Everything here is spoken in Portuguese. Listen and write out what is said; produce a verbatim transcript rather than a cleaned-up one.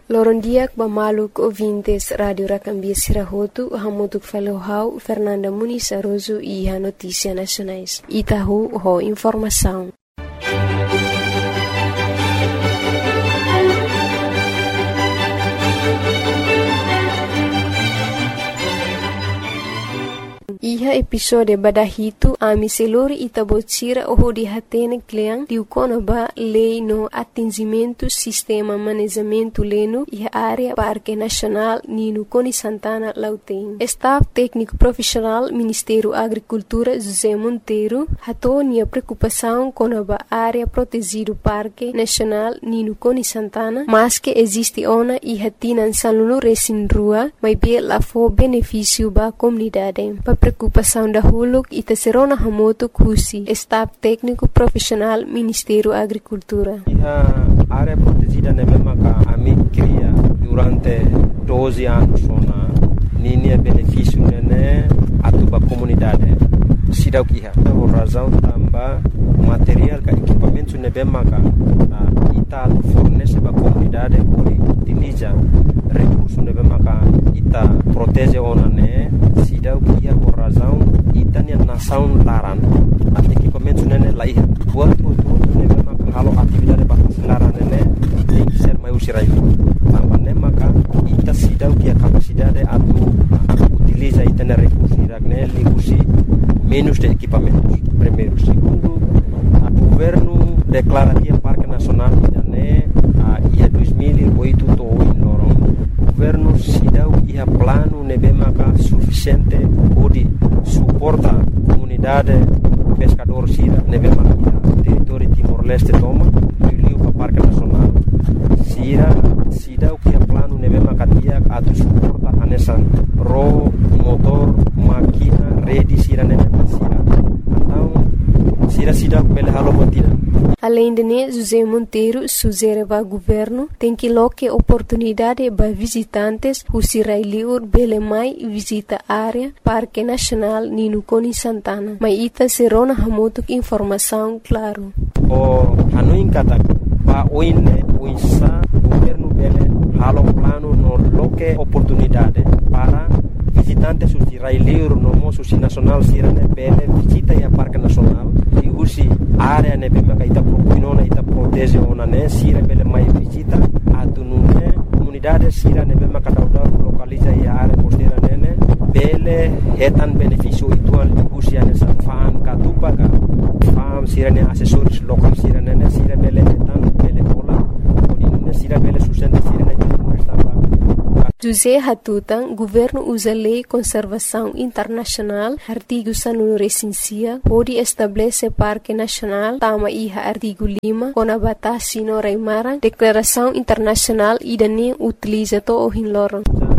Lorondiak bamaluk ouvintes Radio Racambia Sirahotu, Hamutuk Falohau, Fernanda Muniz Aroso e a Notícia Nacionais. Itahu ho informação. Iha episode badahito ami selori itabotira oho di hatene kleang diukona ba lei no atingimento sistema manejamento leno iha área Parque Nacional Nino Coni Santana Lauteng. Staff técnico profissional Ministério Agricultura José Monteiro hatou nia preocupação com a área protegido Parque Nacional Nino Coni Santana, mas que existe ona iha tinan salunu resin rua, mas be la fo benefício ba comunidade. Preocupação da Huluk e Tesserona Hamoto Kusi, Staff Técnico Profissional Ministério Agricultura. A área protegida na mesma que a mim cria durante doze anos na linha benefício né a tua comunidade. Se dá o que é a razão também material que equipamento na mesma que ita fornece para a comunidade por utiliza recursos na mesma que ita protege ona né se dá o que é a razão ita ne nação laran a equipamento né lá ia buat tudo na mesma que halo atividade para laran né tem que ser mais usirai também né maka ita se dá o que a capacidade a utiliza ita ne recursos né ligusi menos de equipamentos. Primeiro, segundo, o governo declara que o Parque Nacional né a dois mil e oito to em Lorong. O governo se dá o plano nebemaka suficiente para suportar a comunidade pescador sira nebemaka território Timor-Leste toma e o Parque Nacional. Sira se dá o que o plano nebemaka dia a suportar a nessa ro motor máquina rede sira nebemaka sira. Então sira sida pela halo botina. Além de né, José Monteiro sugere ao governo tem que loque oportunidade para visitantes who sirailiur belemai visita área Parque Nacional Nino Coni Santana. Mas ita serona hamotuk informação claro. O hanuin kata pa oine uinsa governo bele halo plano no loque oportunidade para visitantes who sirailiur no moço nacional sirane bele visita ya Parque Nacional e usi área ne bema kaita propinona ita protege ona ne sira bele mai visita atunune comunidade sira ne bema kadauda localiza ya área costeira nene bele etan benefício ituan usi ane sa fan katupa ka fam sira ne assessores local sira nene sira bele etan bele pola odine sira bele sustenta sira ne estava José Hatutan, governo usa lei conservação internacional, artigo sanunu recensia, pode estabelecer Parque Nacional, tama iha artigo lima, com a batata sino reimaran, declaração internacional e dane utiliza to o hinloran.